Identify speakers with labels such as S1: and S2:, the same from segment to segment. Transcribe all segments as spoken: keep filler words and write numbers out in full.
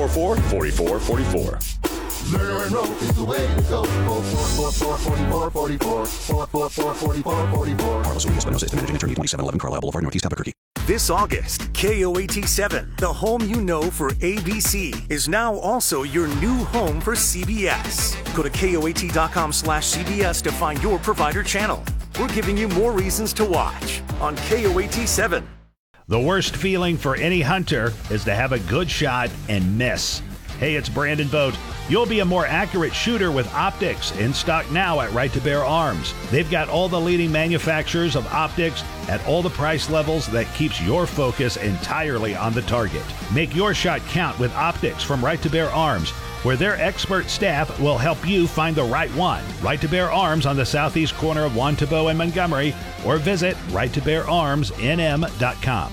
S1: four four, four four four four.
S2: Lerner and Rowe is the way to go. four four four, four four four four. four four four, four four four four.
S3: Carlos Ruiz Espinosa is the managing attorney, twenty-seven eleven Carlisle Boulevard, Northeast Albuquerque.
S4: This August, K O A T seven, the home you know for A B C, is now also your new home for C B S. Go to K O A T dot com slash C B S to find your provider channel. We're giving you more reasons to watch on K O A T seven.
S5: The worst feeling for any hunter is to have a good shot and miss. Hey, it's Brandon Vogt. You'll be a more accurate shooter with optics, in stock now at Right to Bear Arms. They've got all the leading manufacturers of optics at all the price levels that keeps your focus entirely on the target. Make your shot count with optics from Right to Bear Arms, where their expert staff will help you find the right one. Right to Bear Arms on the southeast corner of Juan Tabo and Montgomery, or visit right to bear arms n m dot com.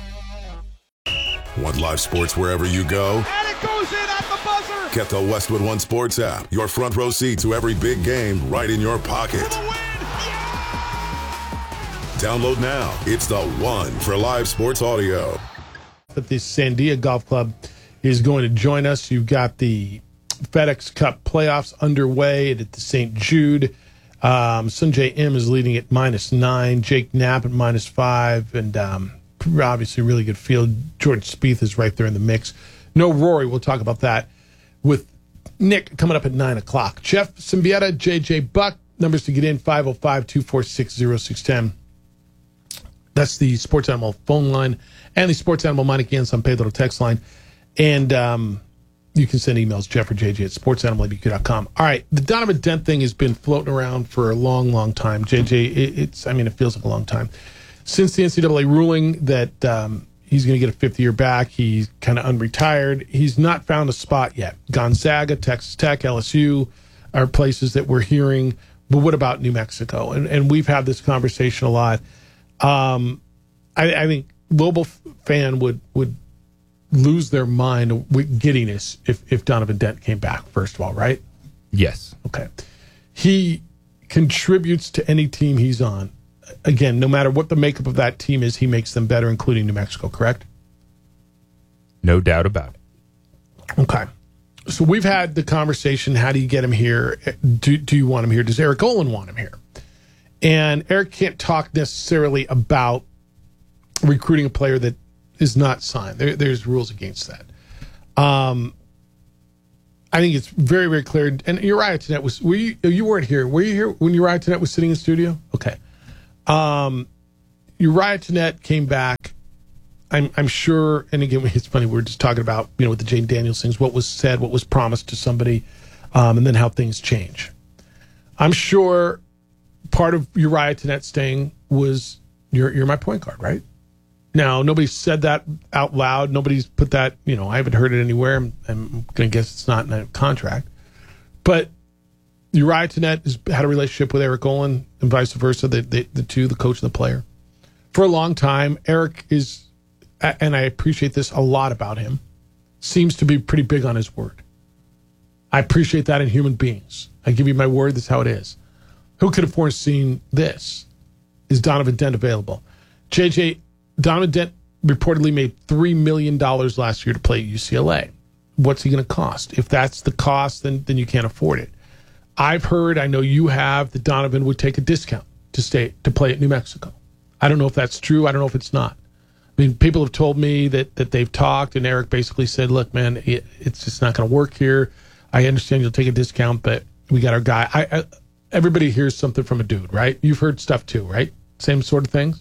S6: Want live sports wherever you go?
S7: And it goes in at the buzzer!
S6: Get the Westwood One Sports app. Your front row seat to every big game right in your pocket.
S7: For the win! Yeah!
S6: Download now. It's the one for live sports audio.
S8: That the Sandia Golf Club is going to join us. You've got the FedEx Cup playoffs underway at the Saint Jude. Um, Sunjay M is leading at minus nine. Jake Knapp at minus five. And um, obviously really good field. George Spieth is right there in the mix. No Rory. We'll talk about that with Nick coming up at nine o'clock. Jeff Symbieta, J J Buck. Numbers to get in, five oh five, two four six, oh six one oh. That's the Sports Animal phone line and the Sports Animal Meineke and San Pedro text line. And um, you can send emails, Jeff or J J at sports animal a b q dot com. All right, the Donovan Dent thing has been floating around for a long, long time. J J, it, it's, I mean, it feels like a long time. Since the N C double A ruling that um, he's going to get a fifth year back, he's kind of unretired. He's not found a spot yet. Gonzaga, Texas Tech, L S U are places that we're hearing. But what about New Mexico? And and we've had this conversation a lot. Um, I, I think Lobo fan would would lose their mind with giddiness if, if Donovan Dent came back, first of all, right?
S9: Yes.
S8: Okay. He contributes to any team he's on. Again, no matter what the makeup of that team is, he makes them better, including New Mexico, correct?
S9: No doubt about it.
S8: Okay. So we've had the conversation, how do you get him here? Do, do you want him here? Does Eric Olin want him here? And Eric can't talk necessarily about recruiting a player that is not signed. There, there's rules against that. Um, I think it's very, very clear. And Uriah Tenet was, were you, you weren't here. Were you here when Uriah Tenet was sitting in studio? Okay. Um, Uriah Tenet came back. I'm, I'm sure, and again, it's funny, we we're just talking about, you know, with the Jane Daniels things, what was said, what was promised to somebody, um, and then how things change. I'm sure part of Uriah Tenet staying was, you're, you're my point guard, right? Now, nobody said that out loud. Nobody's put that, you know, I haven't heard it anywhere. I'm, I'm going to guess it's not in a contract. But Uriah Tenet has had a relationship with Eric Olin and vice versa, the, the, the two, the coach and the player. For a long time, Eric is, and I appreciate this a lot about him, seems to be pretty big on his word. I appreciate that in human beings. I give you my word, that's how it is. Who could have foreseen this? Is Donovan Dent available? J J, Donovan Dent reportedly made three million dollars last year to play at U C L A. What's he going to cost? If that's the cost, then, then you can't afford it. I've heard, I know you have, that Donovan would take a discount to stay to play at New Mexico. I don't know if that's true. I don't know if it's not. I mean, people have told me that, that they've talked, and Eric basically said, look, man, it, it's just not going to work here. I understand you'll take a discount, but we got our guy. I, I, everybody hears something from a dude, right? You've heard stuff too, right? Same sort of things?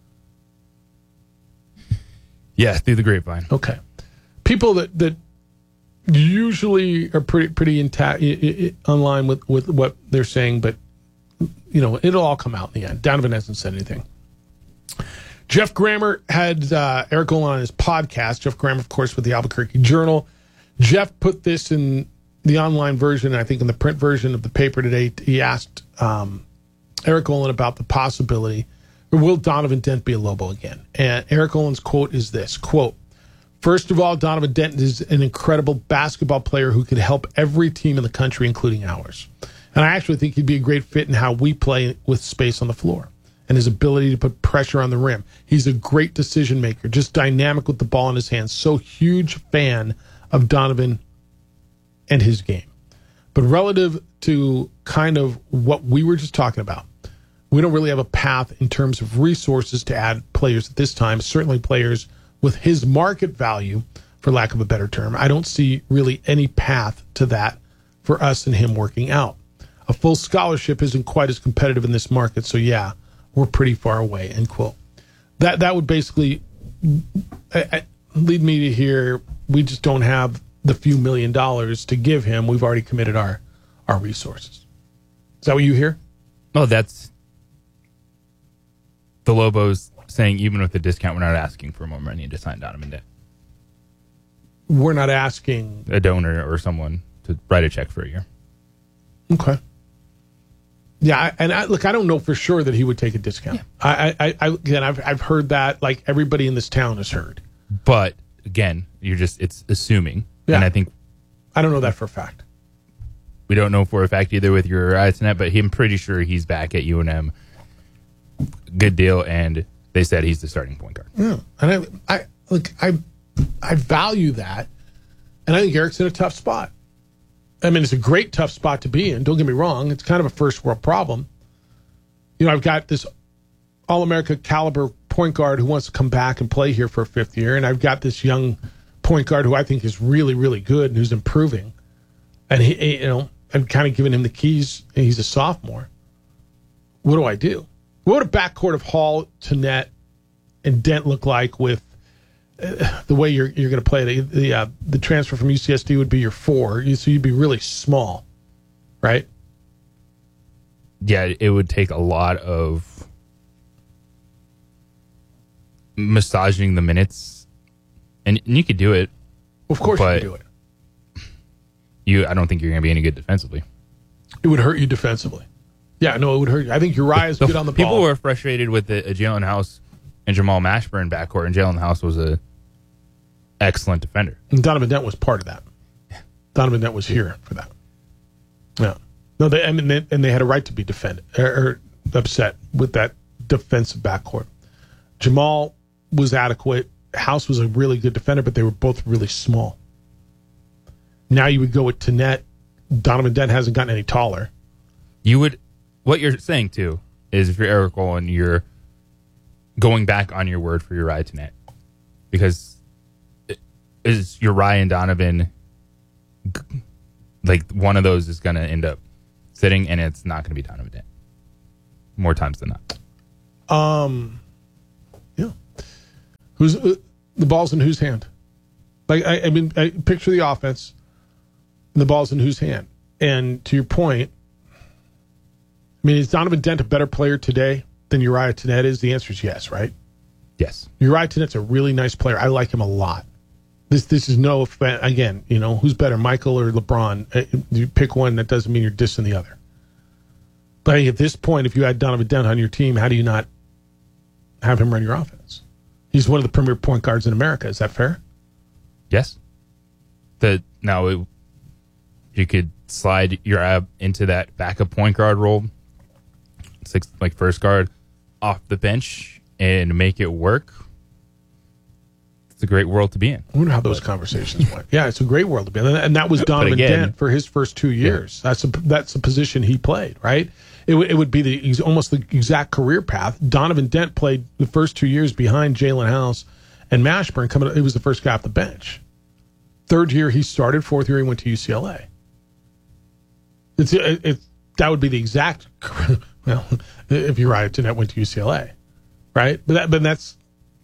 S9: Yeah, through the grapevine.
S8: Okay. People that, that usually are pretty pretty intact, online with, with what they're saying, but, you know, it'll all come out in the end. Donovan hasn't said anything. Jeff Grammer had uh, Eric Olin on his podcast. Jeff Grammer, of course, with the Albuquerque Journal. Jeff put this in the online version, and I think in the print version of the paper today. He asked um, Eric Olin about the possibility, will Donovan Dent be a Lobo again? And Eric Olin's quote is this, quote, first of all, Donovan Dent is an incredible basketball player who could help every team in the country, including ours. And I actually think he'd be a great fit in how we play with space on the floor and his ability to put pressure on the rim. He's a great decision maker, just dynamic with the ball in his hands. So huge fan of Donovan and his game. But relative to kind of what we were just talking about, we don't really have a path in terms of resources to add players at this time, certainly players with his market value, for lack of a better term. I don't see really any path to that for us and him working out. A full scholarship isn't quite as competitive in this market, so yeah, we're pretty far away, end quote. That, that would basically I, I, lead me to here, we just don't have the few million dollars to give him. We've already committed our, our resources. Is that what you hear?
S9: Oh, that's the Lobos saying even with the discount, we're not asking for more money to sign Donovan Dent.
S8: We're not asking
S9: a donor or someone to write a check for a year.
S8: Okay. Yeah, and I, look, I don't know for sure that he would take a discount. Yeah. I, I, I, again, I've, I've heard that, like everybody in this town has heard.
S9: But again, you're just it's assuming,
S8: yeah.
S9: And I think
S8: I don't know that for a fact.
S9: We don't know for a fact either with your Uriah, but I'm pretty sure he's back at U N M. Good deal, and they said he's the starting point guard.
S8: Yeah, and I, I look, I, I value that, and I think Eric's in a tough spot. I mean, it's a great tough spot to be in. Don't get me wrong; it's kind of a first world problem. You know, I've got this All-America caliber point guard who wants to come back and play here for a fifth year, and I've got this young point guard who I think is really, really good and who's improving. And he, you know, I'm kind of giving him the keys, and he's a sophomore. What do I do? What would a backcourt of Hall, Tannett, and Dent look like with uh, the way you're you're going to play it? The the, uh, the transfer from U C S D would be your four, so you'd be really small, right?
S9: Yeah, it would take a lot of massaging the minutes, and, and you could do it.
S8: Of course, you could do it.
S9: You, I don't think you're going to be any good defensively.
S8: It would hurt you defensively. Yeah, no, it would hurt you. I think Uriah's good on the
S9: people
S8: ball.
S9: People were frustrated with the uh, Jalen House and Jamal Mashburn backcourt, and Jalen House was a excellent defender.
S8: And Donovan Dent was part of that. Donovan Dent was here for that. Yeah. No, they, I mean, they, and they had a right to be defended or, or upset with that defensive backcourt. Jamal was adequate. House was a really good defender, but they were both really small. Now you would go with Tannett. Donovan Dent hasn't gotten any taller.
S9: You would, what you're saying too is if you're Eric Olin, you're going back on your word for Uriah Tannett, because it, is Uriah and Donovan, like one of those is going to end up sitting, and it's not going to be Donovan Dent more times than not.
S8: Um, yeah. Who's uh, the ball's in whose hand? Like I, I mean, I picture the offense. And the ball's in whose hand? And to your point, I mean, is Donovan Dent a better player today than Uriah Tannett is? The answer is yes, right?
S9: Yes.
S8: Uriah Tannett's a really nice player. I like him a lot. This this is no offense. Again, you know, who's better, Michael or LeBron? You pick one, that doesn't mean you're dissing the other. But at this point, if you had Donovan Dent on your team, how do you not have him run your offense? He's one of the premier point guards in America. Is that fair?
S9: Yes. The now it, you could slide your ab into that backup point guard role, six like first guard off the bench, and make it work. It's a great world to be in.
S8: I wonder how those conversations went. Yeah, it's a great world to be in, and that was Donovan again, Dent for his first two years. Yeah. That's a that's the position he played, right? It would it would be the almost the exact career path. Donovan Dent played the first two years behind Jalen House and Mashburn. Coming, it was the first guy off the bench. Third year he started. Fourth year he went to U C L A. It's it, it that would be the exact. Well, if Uriah Tannett went to U C L A, right? But that but that's.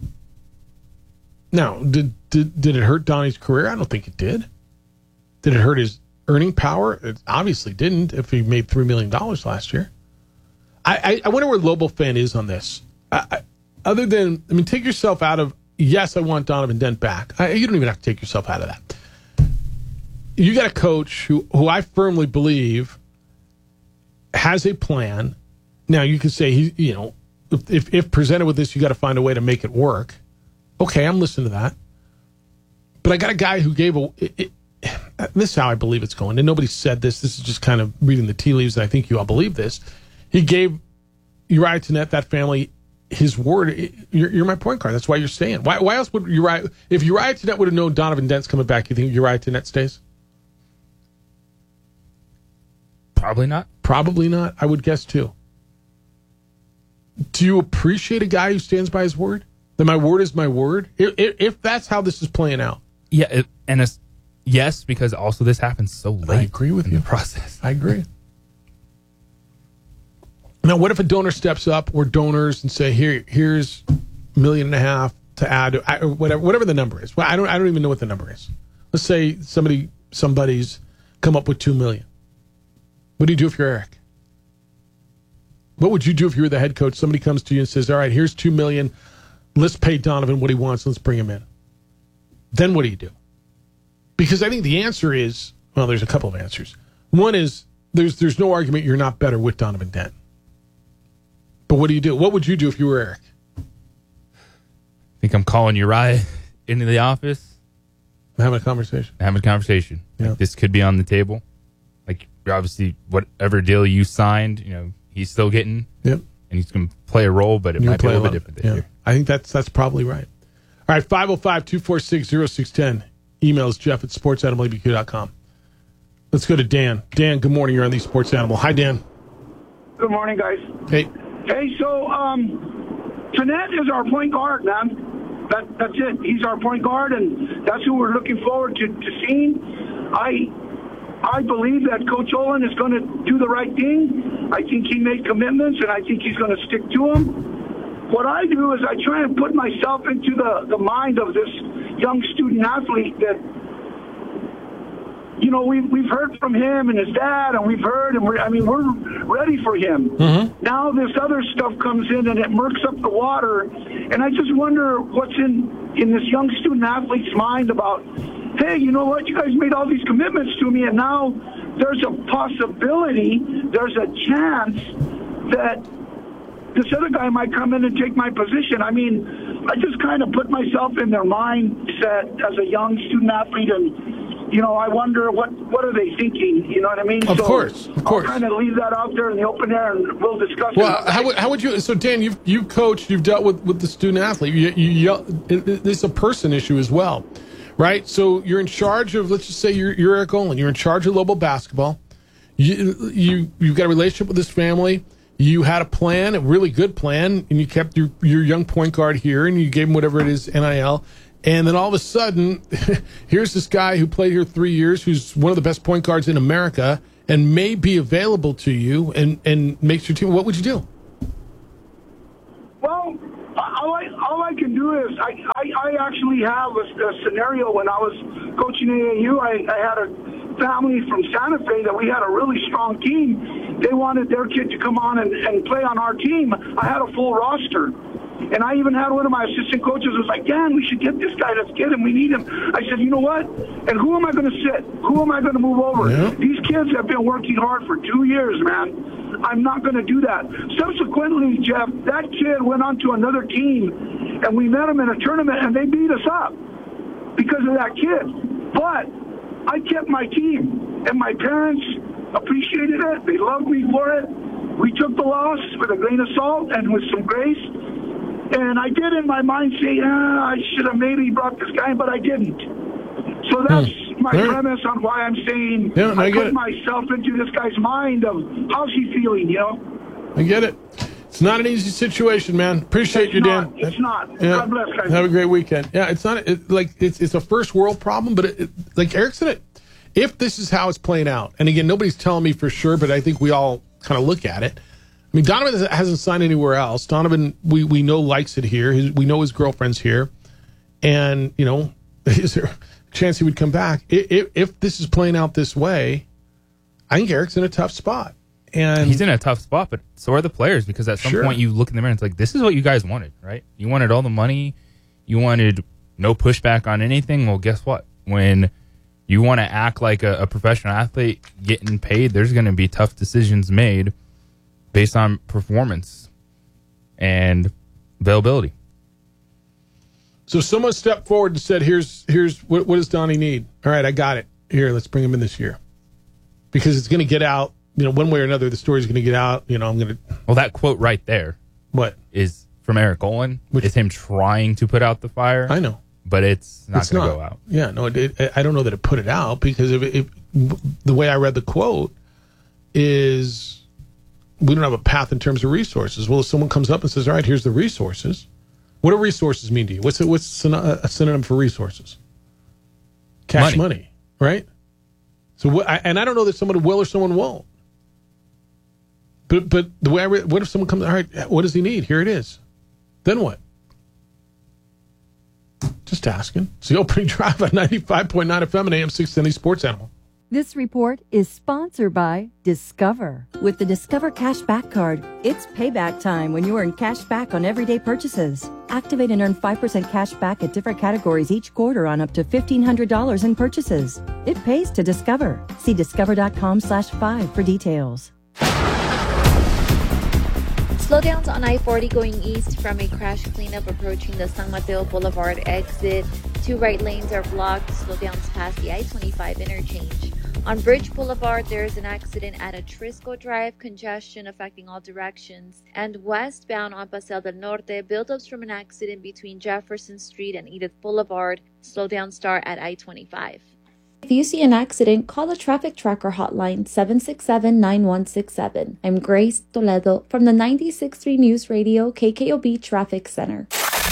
S8: Now, did, did did it hurt Donnie's career? I don't think it did. Did it hurt his earning power? It obviously didn't if he made three million dollars last year. I, I, I wonder where Lobo fan is on this. I, I, other than, I mean, take yourself out of, yes, I want Donovan Dent back. I, you don't even have to take yourself out of that. You got a coach who, who I firmly believe has a plan. Now, you could say, he, you know, if, if presented with this, you got to find a way to make it work. Okay, I'm listening to that. But I got a guy who gave a... It, it, this is how I believe it's going. And nobody said this. This is just kind of reading the tea leaves, and I think you all believe this. He gave Uriah Tannett, that family, his word. You're, you're my point guard. That's why you're staying. Why, why else would Uriah? If Uriah Tenet would have known Donovan Dent's coming back, you think Uriah Tenet stays?
S9: Probably not.
S8: Probably not. I would guess too. Do you appreciate a guy who stands by his word? That my word is my word? If, if, if that's how this is playing out.
S9: Yeah, it, and it's, yes, because also this happens so late.
S8: I agree with
S9: in
S8: you.
S9: the process.
S8: I agree. Now, what if a donor steps up or donors and say, "Here, here's a million and a half to add, or whatever, whatever the number is." Well, I don't, I don't even know what the number is. Let's say somebody, somebody's come up with two million. What do you do if you're Eric? What would you do if you were the head coach? Somebody comes to you and says, "All right, here's two million. Let's pay Donovan what he wants. Let's bring him in." Then what do you do? Because I think the answer is, well, there's a couple of answers. One is there's there's no argument you're not better with Donovan Dent. But what do you do? What would you do if you were Eric?
S9: I think I'm calling Uriah into the office.
S8: Having a conversation.
S9: Having a conversation.
S8: Yeah.
S9: Like, this could be on the table. Like, obviously, whatever deal you signed, you know, he's still getting.
S8: Yep.
S9: And he's going to play a role, but it
S8: You're
S9: might be a little
S8: along.
S9: bit different this
S8: yeah.
S9: year.
S8: I think that's that's probably right. All right, five oh five, two four six, oh six one oh. Emails Jeff at sports animal a b q dot com. Let's go to Dan. Dan, good morning. You're on the Sports Animal. Hi, Dan.
S10: Good morning, guys.
S8: Hey.
S10: Hey, so um, Tenet is our point guard, man. That, that's it. He's our point guard, and that's who we're looking forward to, to seeing. I I believe that Coach Olin is going to do the right thing. I think he made commitments, and I think he's going to stick to them. What I do is I try and put myself into the, the mind of this young student athlete that, you know, we've, we've heard from him and his dad, and we've heard, and we're, I mean, we're ready for him. Mm-hmm. Now this other stuff comes in, and it murks up the water, and I just wonder what's in, in this young student athlete's mind about, hey, you know what, you guys made all these commitments to me, and now there's a possibility, there's a chance that this other guy might come in and take my position. I mean, I just kind of put myself in their mindset as a young student athlete, and, you know, I wonder what, what are they thinking, you know what I mean?
S8: Of
S10: so
S8: course, of course.
S10: I'll kind of leave that out there in the open air, and we'll discuss
S8: well,
S10: it.
S8: How would, how would you, so Dan, you've, you've coached, you've dealt with, with the student athlete. You, you, you, it's a person issue as well, right? So you're in charge of, let's just say you're, you're Eric Olin, you're in charge of Lobo basketball. You, you, you've got a relationship with this family. You had a plan, a really good plan, and you kept your, your young point guard here, and you gave him whatever it is, N I L. And then all of a sudden, here's this guy who played here three years, who's one of the best point guards in America, and may be available to you and, and makes your team. What would you do?
S10: Well, all I, all I can do is I, I, I actually have a, a scenario when I was coaching A A U. I, I had a family from Santa Fe that we had a really strong team. They wanted their kid to come on and, and play on our team. I had a full roster. And I even had one of my assistant coaches was like, Dan, we should get this guy. Let's get him. We need him. I said, you know what? And who am I going to sit? Who am I going to move over?
S8: Yeah.
S10: These kids have been working hard for two years, man. I'm not going to do that. Subsequently, Jeff, that kid went on to another team, and we met him in a tournament, and they beat us up because of that kid. But I kept my team, and my parents appreciated it. They loved me for it. We took the loss with a grain of salt and with some grace. And I did in my mind say, ah, I should have maybe brought this guy, but I didn't. So that's
S8: hmm.
S10: my
S8: right.
S10: premise on why I'm saying
S8: yeah, I,
S10: I put
S8: it.
S10: myself into this guy's mind of how's he feeling, you know?
S8: I get it. It's not an easy situation, man. Appreciate
S10: it's
S8: you,
S10: not,
S8: Dan.
S10: It's not.
S8: Yeah.
S10: God bless, guys.
S8: Have a great weekend. Yeah, it's not it, like it's it's a first world problem, but it, it, like Eric said, it. If this is how it's playing out, and again, nobody's telling me for sure, but I think we all kind of look at it. I mean, Donovan hasn't signed anywhere else. Donovan, we, we know, likes it here. His, we know his girlfriend's here. And, you know, is there a chance he would come back? If, if this is playing out this way, I think Eric's in a tough spot. And
S9: he's in a tough spot, but so are the players, because at some
S8: sure.
S9: point you look in the mirror and it's like, this is what you guys wanted, right? You wanted all the money. You wanted no pushback on anything. Well, guess what? When you want to act like a, a professional athlete getting paid, there's going to be tough decisions made based on performance and availability.
S8: So someone stepped forward and said, here's here's what, what does Donnie need? All right, I got it. Here, let's bring him in this year. Because it's going to get out, you know, one way or another, the story's going to get out. You know, I'm going to...
S9: Well, that quote right there
S8: what
S9: is from Eric Olin
S8: Which,
S9: is him trying to put out the fire.
S8: I know.
S9: But it's not
S8: It's
S9: going
S8: not.
S9: to go out.
S8: Yeah, no, it, it, I don't know that it put it out because if, if the way I read the quote is we don't have a path in terms of resources. Well, if someone comes up and says, all right, here's the resources. What do resources mean to you? What's, it, what's a synonym for resources? Cash money, money right? So, what, I, and I don't know that someone will or someone won't. But but the way I read, what if someone comes, all right, what does he need? Here it is. Then what? Just asking. It's the opening drive on ninety-five point nine F M and A M six ten Sports Animal.
S11: This report is sponsored by Discover. With the Discover Cashback Card, it's payback time when you earn cash back on everyday purchases. Activate and earn five percent cash back at different categories each quarter on up to fifteen hundred dollars in purchases. It pays to Discover. See discover.com slash five for details.
S12: Slowdowns on I forty going east from a crash cleanup approaching the San Mateo Boulevard exit. Two right lanes are blocked. Slowdowns past the I twenty-five interchange. On Bridge Boulevard, there is an accident at Atrisco Drive, congestion affecting all directions. And westbound on Paseo del Norte, buildups from an accident between Jefferson Street and Edith Boulevard. Slowdowns start at I twenty-five.
S13: If you see an accident, call the Traffic Tracker hotline seven six seven, nine one six seven. I'm Grace Toledo from the ninety-six point three News Radio K K O B Traffic Center.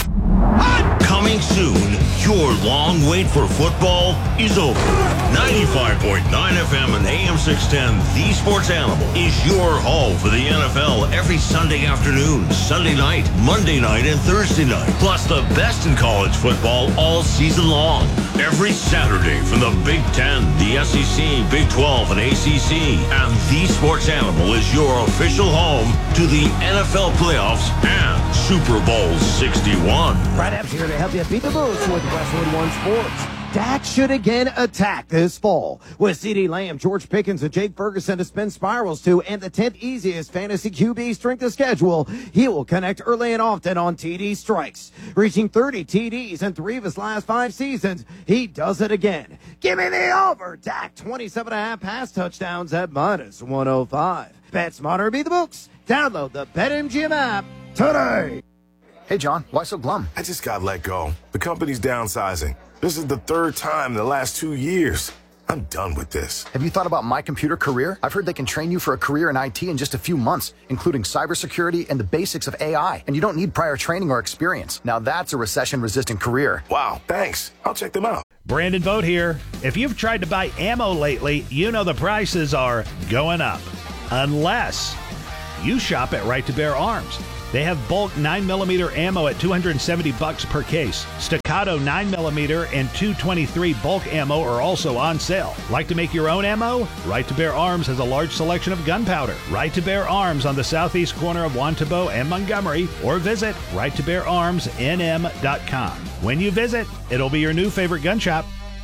S14: Coming soon, your long wait for football is over. ninety-five point nine F M and A M six ten, The Sports Animal, is your home for the N F L every Sunday afternoon, Sunday night, Monday night, and Thursday night. Plus the best in college football all season long. Every Saturday from the Big Ten, the S E C, Big twelve, and A C C. And The Sports Animal is your official home to the N F L playoffs and Super Bowl sixty-one.
S15: Brad Epps here to help you beat the boost with Westwood One Sports. Dak should again attack this fall. With CeeDee Lamb, George Pickens, and Jake Ferguson to spin spirals to, and the tenth easiest fantasy Q B strength of schedule, he will connect early and often on T D strikes. Reaching thirty T Ds in three of his last five seasons, he does it again. Give me the over. Dak, twenty-seven and a half pass touchdowns at minus one oh five. Bet smarter, beat the books. Download the BetMGM app today.
S16: Hey, John, why so glum?
S6: I just got let go. The company's downsizing. This is the third time in the last two years. I'm done with this.
S16: Have you thought about My Computer Career? I've heard they can train you for a career in I T in just a few months, including cybersecurity and the basics of A I. And you don't need prior training or experience. Now that's a recession-resistant career.
S6: Wow, thanks. I'll check them out.
S5: Brandon Vogt here. If you've tried to buy ammo lately, you know the prices are going up. Unless you shop at Right to Bear Arms. They have bulk nine millimeter ammo at two hundred seventy bucks per case. Staccato nine millimeter and two twenty-three bulk ammo are also on sale. Like to make your own ammo? Right to Bear Arms has a large selection of gunpowder. Right to Bear Arms on the southeast corner of Wantabo and Montgomery, or visit right to bear arms n m dot com. When you visit, it'll be your new favorite gun shop.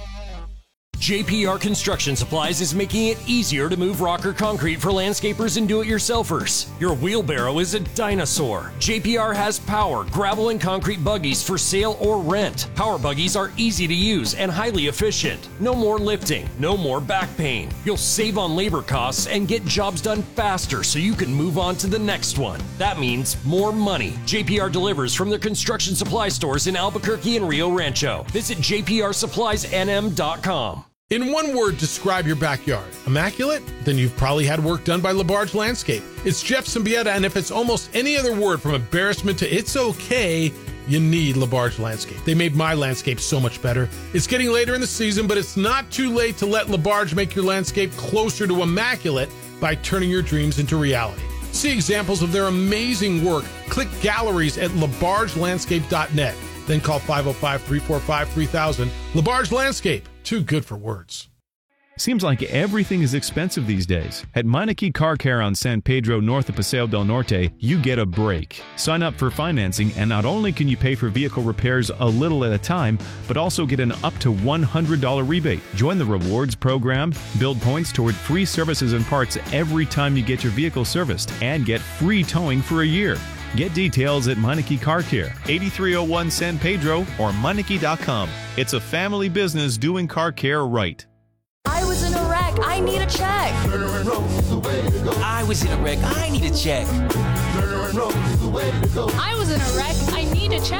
S17: J P R Construction Supplies is making it easier to move rock or concrete for landscapers and do-it-yourselfers. Your wheelbarrow is a dinosaur. J P R has power, gravel, and concrete buggies for sale or rent. Power buggies are easy to use and highly efficient. No more lifting, no more back pain. You'll save on labor costs and get jobs done faster so you can move on to the next one. That means more money. J P R delivers from their construction supply stores in Albuquerque and Rio Rancho. Visit j p r supplies n m dot com.
S8: In one word, describe your backyard. Immaculate? Then you've probably had work done by LaBarge Landscape. It's Jeff Symbieta, and if it's almost any other word from embarrassment to it's okay, you need LaBarge Landscape. They made my landscape so much better. It's getting later in the season, but it's not too late to let LaBarge make your landscape closer to immaculate by turning your dreams into reality. See examples of their amazing work. Click galleries at labarge landscape dot net. Then call five oh five, three four five, three thousand. LaBarge Landscape. Too good for words.
S18: Seems like everything is expensive these days. At Meineke Car Care on San Pedro north of Paseo del Norte, you get a break. Sign up for financing, and not only can you pay for vehicle repairs a little at a time, but also get an up to one hundred dollars rebate. Join the rewards program, build points toward free services and parts every time you get your vehicle serviced, and get free towing for a year. Get details at Meineke Car Care, eighty-three oh one San Pedro, or Meineke dot com. It's a family business doing car care right.
S19: I was in a wreck. I need a check.
S2: Turner and Rose is the way to go.
S19: I was in a wreck. I need a check.
S2: Turner and Rose is the way to go.
S20: I was in a wreck. I need a check.